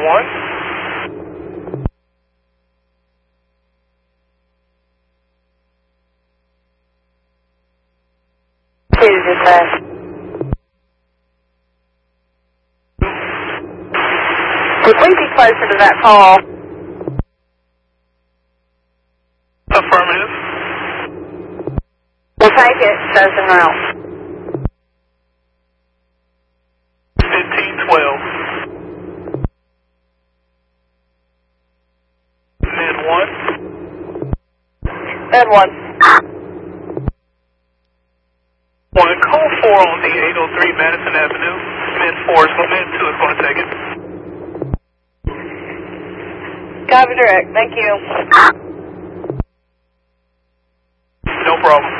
1. Two dispatch. Would we be closer to that call? Affirmative. We'll take it. Shows en route. 1512. Med 1. Med 1. 1, call 4 on the 803 Madison Avenue. Med 4 is what Med 2 is going to take it. Copy direct. Thank you. No problem.